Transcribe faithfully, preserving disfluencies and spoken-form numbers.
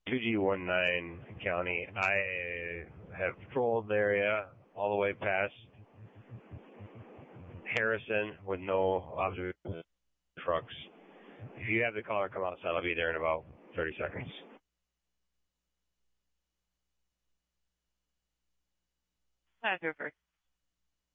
two G nineteen County. I have patrolled the area all the way past Harrison with no observation trucks. If you have the caller come outside, I'll be there in about thirty seconds. Five over.